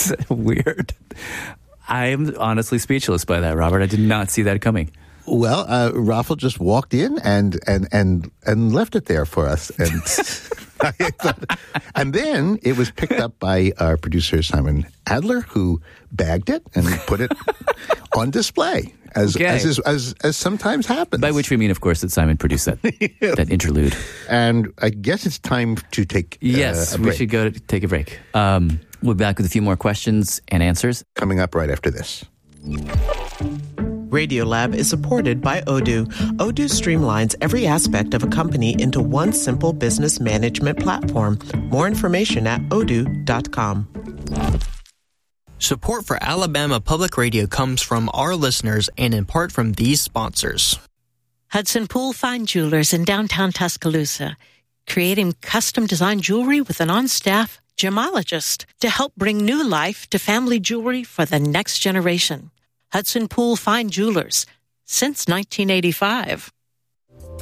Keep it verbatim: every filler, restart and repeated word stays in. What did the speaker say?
That's weird. I'm honestly speechless by that, Robert. I did not see that coming. Well, uh, Raffle just walked in and and and and left it there for us, and and then it was picked up by our producer Simon Adler, who bagged it and put it on display, as okay. as, is, as as sometimes happens. By which we mean, of course, that Simon produced that yeah. that interlude. And I guess it's time to take uh, yes, a break. we should go to take a break. Um, we'll be back with a few more questions and answers coming up right after this. Radiolab is supported by Odoo. Odoo streamlines every aspect of a company into one simple business management platform. More information at odoo dot com. Support for Alabama Public Radio comes from our listeners and in part from these sponsors. Hudson Pool Fine Jewelers in downtown Tuscaloosa, creating custom-designed jewelry with an on-staff gemologist to help bring new life to family jewelry for the next generation. Hudson Pool Fine Jewelers, since nineteen eighty-five.